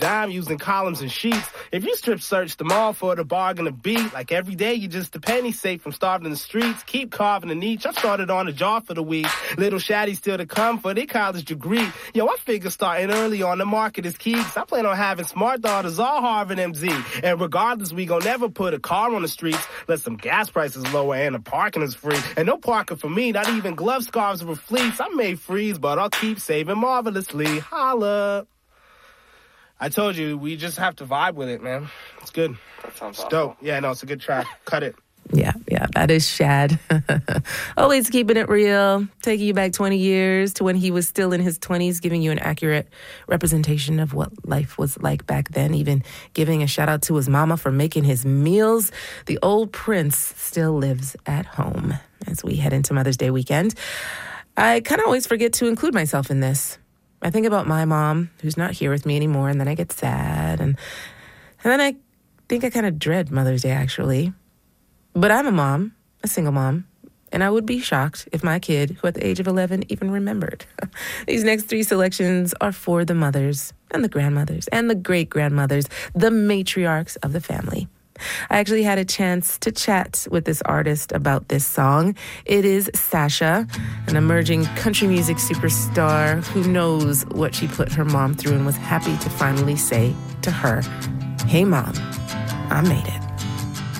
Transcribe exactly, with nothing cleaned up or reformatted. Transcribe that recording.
dime using columns and sheets. If you strip search them all for the bargain of beat, like every day you just a penny safe from starving in the streets. Keep carving a niche. I started on a jar for the week. Little shaddies still to come for their college degree. Yo, I figure starting early on the market is key. Cause I plan on having smart daughters all Harvard M Z. And regardless, we gon' never put a car on the streets. Let some gas prices lower and the parking is free. And no parking for me, not even glove scarves or fleece. I may freeze, but I'll keep saving marvelously. Holla. I told you, we just have to vibe with it, man. It's good. That sounds it's awful. dope. Yeah, no, it's a good track. Cut it. Yeah, yeah, that is Shad. Always keeping it real, taking you back twenty years to when he was still in his twenties, giving you an accurate representation of what life was like back then, even giving a shout out to his mama for making his meals. The old Prince still lives at home as we head into Mother's Day weekend. I kind of always forget to include myself in this. I think about my mom, who's not here with me anymore, and then I get sad, and, and then I think I kind of dread Mother's Day, actually. But I'm a mom, a single mom, and I would be shocked if my kid, who at the age of eleven, even remembered. These next three selections are for the mothers and the grandmothers and the great-grandmothers, the matriarchs of the family. I actually had a chance to chat with this artist about this song. It is Sasha, an emerging country music superstar who knows what she put her mom through and was happy to finally say to her, "Hey, Mom, I made it."